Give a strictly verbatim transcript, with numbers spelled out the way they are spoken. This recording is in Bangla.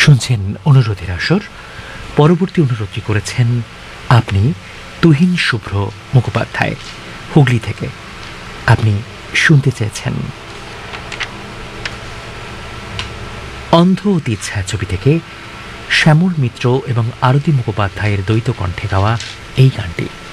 শুনছেন অনুরোধের আসর। পরবর্তী অনুরোধটি করেছেন আপনি তুহিন শুভ্র মুখোপাধ্যায়, হুগলি থেকে। আপনি শুনতে চেয়েছেন অন্ধ অতীত ছায়াছবি থেকে শ্যামল মিত্র এবং আরতি মুখোপাধ্যায়ের দ্বৈত কণ্ঠে গাওয়া এই গানটি।